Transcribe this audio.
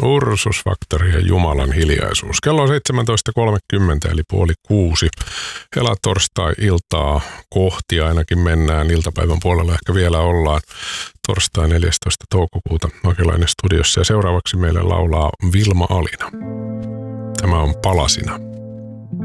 Ursus Factory ja Jumalan hiljaisuus. Kello on 17.30 eli 5:30. Helatorstai-iltaa kohti ainakin mennään. Iltapäivän puolella ehkä vielä ollaan. Torstai 14. toukokuuta Mäkeläinen studiossa. Ja seuraavaksi meille laulaa Vilma Alina. Tämä on Palasina.